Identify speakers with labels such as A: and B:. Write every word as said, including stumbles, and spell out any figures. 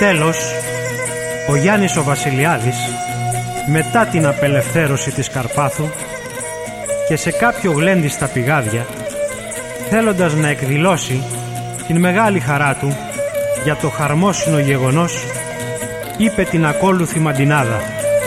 A: τέλος, ο Γιάννης ο Βασιλιάδης, μετά την απελευθέρωση της Καρπάθου και σε κάποιο γλέντι στα πηγάδια, θέλοντας να εκδηλώσει την μεγάλη χαρά του για το χαρμόσυνο γεγονός, είπε την ακόλουθη μαντινάδα: